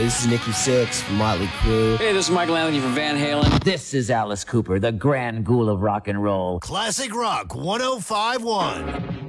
This is Nikki Sixx from Motley Crue. Hey, this is Michael Anthony from Van Halen. This is Alice Cooper, the grand ghoul of rock and roll. Classic Rock 105.1.